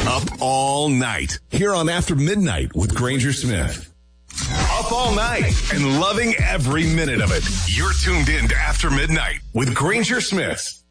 Up all night. Here on After Midnight with Granger Smith. Up all night and loving every minute of it. You're tuned in to After Midnight with Granger Smith.